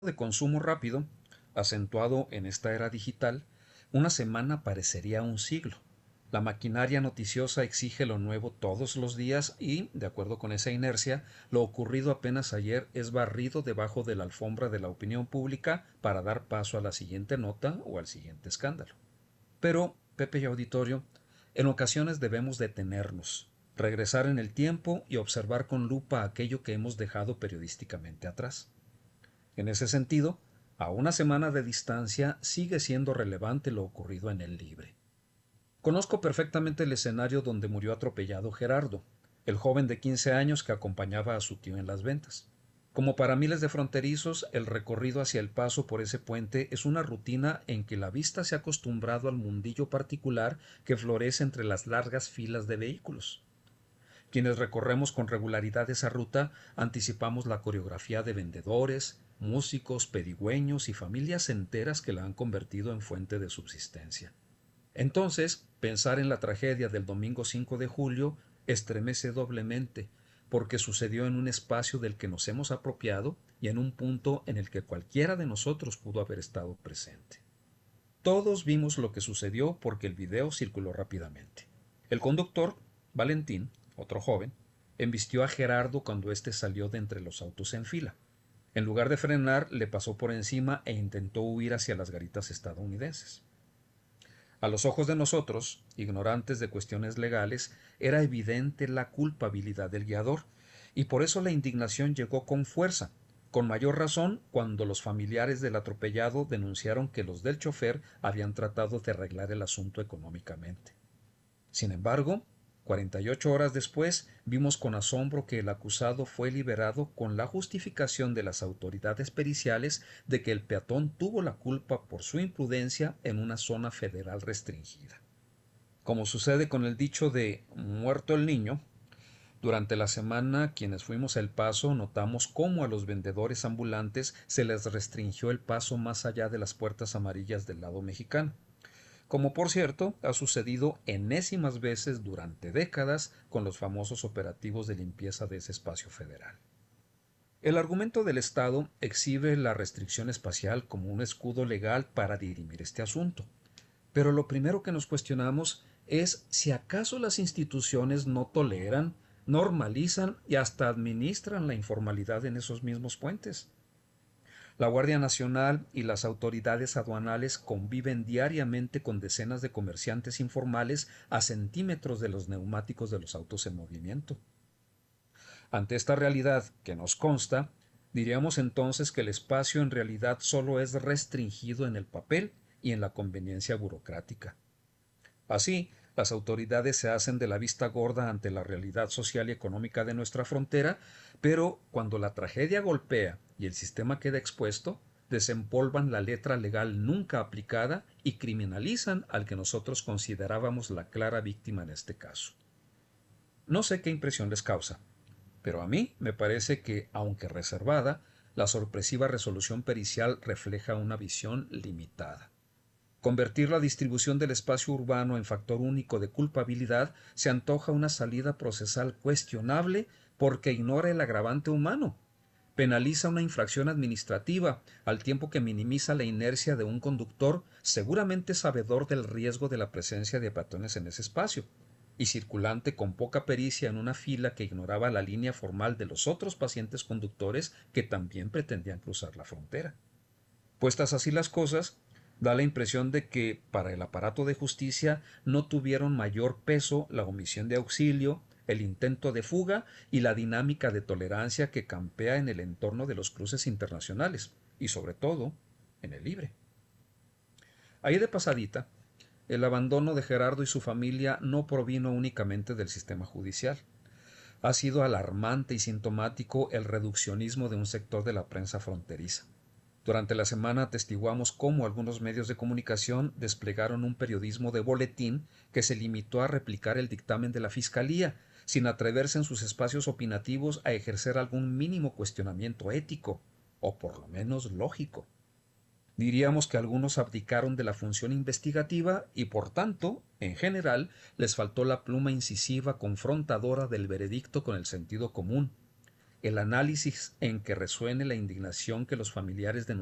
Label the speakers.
Speaker 1: de consumo rápido, acentuado en esta era digital, una semana parecería un siglo. La maquinaria noticiosa exige lo nuevo todos los días y, de acuerdo con esa inercia, lo ocurrido apenas ayer es barrido debajo de la alfombra de la opinión pública para dar paso a la siguiente nota o al siguiente escándalo. Pero, Pepe y Auditorio, en ocasiones debemos detenernos, regresar en el tiempo y observar con lupa aquello que hemos dejado periodísticamente atrás. En ese sentido, a una semana de distancia sigue siendo relevante lo ocurrido en el Libre. Conozco perfectamente el escenario donde murió atropellado Gerardo, el joven de 15 años que acompañaba a su tío en las ventas. Como para miles de fronterizos, el recorrido hacia el paso por ese puente es una rutina en que la vista se ha acostumbrado al mundillo particular que florece entre las largas filas de vehículos. Quienes recorremos con regularidad esa ruta anticipamos la coreografía de vendedores, músicos, pedigüeños y familias enteras que la han convertido en fuente de subsistencia. Entonces, pensar en la tragedia del domingo 5 de julio estremece doblemente, porque sucedió en un espacio del que nos hemos apropiado y en un punto en el que cualquiera de nosotros pudo haber estado presente. Todos vimos lo que sucedió porque el video circuló rápidamente. El conductor, Valentín, otro joven, embistió a Gerardo cuando éste salió de entre los autos en fila. En lugar de frenar, le pasó por encima e intentó huir hacia las garitas estadounidenses. A los ojos de nosotros, ignorantes de cuestiones legales, era evidente la culpabilidad del guiador, y por eso la indignación llegó con fuerza, con mayor razón cuando los familiares del atropellado denunciaron que los del chofer habían tratado de arreglar el asunto económicamente. Sin embargo, 48 horas después, vimos con asombro que el acusado fue liberado con la justificación de las autoridades periciales de que el peatón tuvo la culpa por su imprudencia en una zona federal restringida. Como sucede con el dicho de muerto el niño, durante la semana quienes fuimos al paso notamos cómo a los vendedores ambulantes se les restringió el paso más allá de las puertas amarillas del lado mexicano, como por cierto ha sucedido enésimas veces durante décadas con los famosos operativos de limpieza de ese espacio federal. El argumento del Estado exhibe la restricción espacial como un escudo legal para dirimir este asunto, pero lo primero que nos cuestionamos es si acaso las instituciones no toleran, normalizan y hasta administran la informalidad en esos mismos puentes. La Guardia Nacional y las autoridades aduanales conviven diariamente con decenas de comerciantes informales a centímetros de los neumáticos de los autos en movimiento. Ante esta realidad que nos consta, diríamos entonces que el espacio en realidad solo es restringido en el papel y en la conveniencia burocrática. Así, las autoridades se hacen de la vista gorda ante la realidad social y económica de nuestra frontera, pero cuando la tragedia golpea y el sistema queda expuesto, desempolvan la letra legal nunca aplicada y criminalizan al que nosotros considerábamos la clara víctima en este caso. No sé qué impresión les causa, pero a mí me parece que, aunque reservada, la sorpresiva resolución pericial refleja una visión limitada. Convertir la distribución del espacio urbano en factor único de culpabilidad se antoja una salida procesal cuestionable porque ignora el agravante humano. Penaliza una infracción administrativa al tiempo que minimiza la inercia de un conductor seguramente sabedor del riesgo de la presencia de peatones en ese espacio y circulante con poca pericia en una fila que ignoraba la línea formal de los otros pacientes conductores que también pretendían cruzar la frontera. Puestas así las cosas, da la impresión de que para el aparato de justicia no tuvieron mayor peso la omisión de auxilio, el intento de fuga y la dinámica de tolerancia que campea en el entorno de los cruces internacionales, y sobre todo en el Libre. Ahí de pasadita, el abandono de Gerardo y su familia no provino únicamente del sistema judicial. Ha sido alarmante y sintomático el reduccionismo de un sector de la prensa fronteriza. Durante la semana atestiguamos cómo algunos medios de comunicación desplegaron un periodismo de boletín que se limitó a replicar el dictamen de la Fiscalía, sin atreverse en sus espacios opinativos a ejercer algún mínimo cuestionamiento ético, o por lo menos lógico. Diríamos que algunos abdicaron de la función investigativa y, por tanto, en general, les faltó la pluma incisiva confrontadora del veredicto con el sentido común, el análisis en que resuene la indignación que los familiares de